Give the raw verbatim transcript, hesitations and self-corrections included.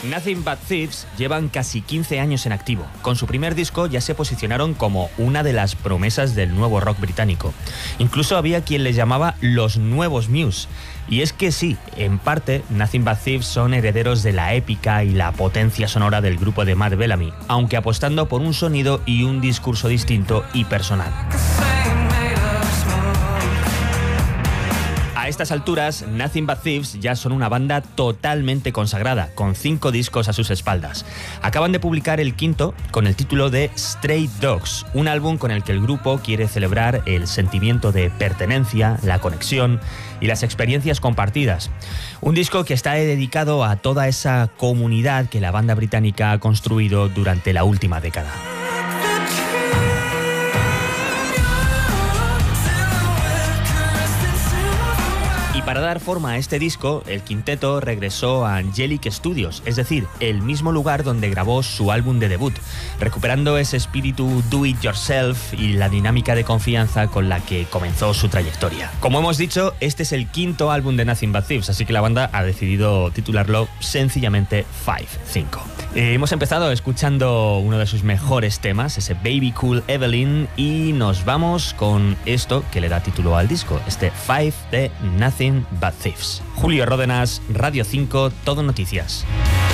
Nothing But Thieves llevan casi quince años en activo. Con su primer disco ya se posicionaron como una de las promesas del nuevo rock británico. Incluso había quien les llamaba los nuevos Muse. Y es que sí, en parte, Nothing But Thieves son herederos de la épica y la potencia sonora del grupo de Matt Bellamy, aunque apostando por un sonido y un discurso distinto y personal. A estas alturas, Nothing But Thieves ya son una banda totalmente consagrada, con cinco discos a sus espaldas. Acaban de publicar el quinto con el título de Stray Dogs, un álbum con el que el grupo quiere celebrar el sentimiento de pertenencia, la conexión y las experiencias compartidas. Un disco que está dedicado a toda esa comunidad que la banda británica ha construido durante la última década. Y para dar forma a este disco, el quinteto regresó a Angelic Studios, es decir, el mismo lugar donde grabó su álbum de debut, recuperando ese espíritu do it yourself y la dinámica de confianza con la que comenzó su trayectoria. Como hemos dicho, este es el quinto álbum de Nothing But Thieves, así que la banda ha decidido titularlo sencillamente Five, cinco. Eh, hemos empezado escuchando uno de sus mejores temas, ese Baby Cool Evelyn, y nos vamos con esto que le da título al disco, este Five de Nothing But Thieves. Julio Ródenas, Radio cinco, Todo Noticias.